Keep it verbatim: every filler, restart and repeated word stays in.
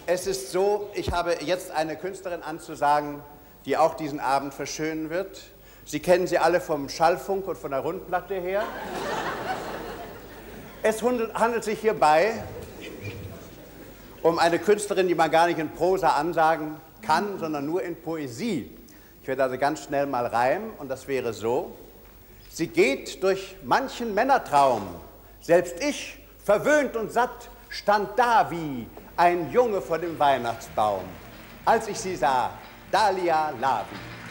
Es ist so, ich habe jetzt eine Künstlerin anzusagen, die auch diesen Abend verschönen wird. Sie kennen sie alle vom Schallfunk und von der Rundplatte her. Es handelt sich hierbei um eine Künstlerin, die man gar nicht in Prosa ansagen kann, sondern nur in Poesie. Ich werde also ganz schnell mal reimen und das wäre so. Sie geht durch manchen Männertraum. Selbst ich, verwöhnt und satt, stand da wie ein Junge vor dem Weihnachtsbaum. Als ich sie sah, Dalia Lavi.